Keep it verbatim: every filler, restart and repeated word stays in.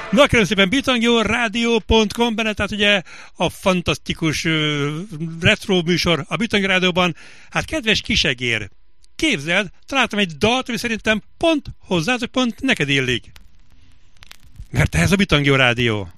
Na, kérem szépen, bitangio rádió pont com, benne, tehát ugye a fantasztikus uh, retro műsor a Bitangio Rádióban. Hát kedves kisegér, képzeld, találtam egy dalt, ami szerintem pont hozzátok, pont neked illik. Mert ez a Bitangio Rádió.